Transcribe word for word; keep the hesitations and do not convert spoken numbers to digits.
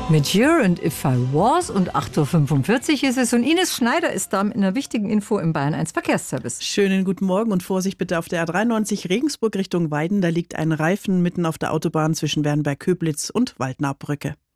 Mit Here and If I Was und acht Uhr fünfundvierzig ist es und Ines Schneider ist da mit einer wichtigen Info im Bayern eins Verkehrsservice. Schönen guten Morgen und Vorsicht bitte auf der A dreiundneunzig Regensburg Richtung Weiden. Da liegt ein Reifen mitten auf der Autobahn zwischen Wernberg-Köblitz und Waldnaubrücke.